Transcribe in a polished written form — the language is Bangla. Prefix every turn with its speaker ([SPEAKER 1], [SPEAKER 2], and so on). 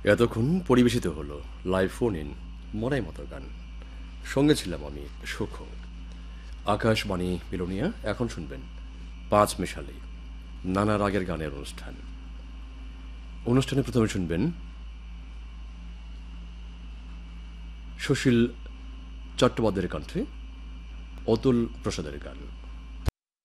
[SPEAKER 1] এতক্ষণ পরিবেশিত হলো লাইভ ফোন ইন মনাই মতো গান। সঙ্গে ছিলাম আমি সুখ। আকাশবাণী বিলোনিয়া। এখন শুনবেন পাঁচ মেশালি নানা রাগের গানের অনুষ্ঠান। অনুষ্ঠানে প্রথমে শুনবেন সুশীল চট্টোপাধ্যায়ের কণ্ঠে অতুল প্রসাদের গান।